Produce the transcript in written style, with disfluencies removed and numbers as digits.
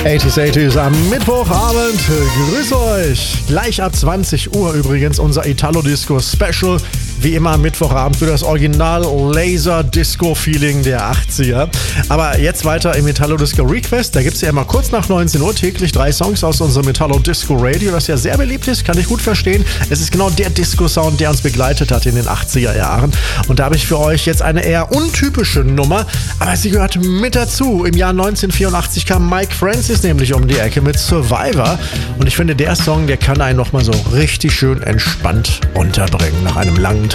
80s am Mittwochabend. Grüße euch. Gleich ab 20 Uhr übrigens unser Italo-Disco-Special. Wie immer am Mittwochabend für das Original Laser-Disco-Feeling der 80er. Aber jetzt weiter im Italo-Disco-Request. Da gibt es ja immer kurz nach 19 Uhr täglich 3 Songs aus unserem Italo-Disco-Radio, das ja sehr beliebt ist, kann ich gut verstehen. Es ist genau der Disco-Sound, der uns begleitet hat in den 80er Jahren. Und da habe ich für euch jetzt eine eher untypische Nummer, aber sie gehört mit dazu. Im Jahr 1984 kam Mike Francis nämlich um die Ecke mit Survivor. Und ich finde, der Song, der kann einen nochmal so richtig schön entspannt unterbringen nach einem langen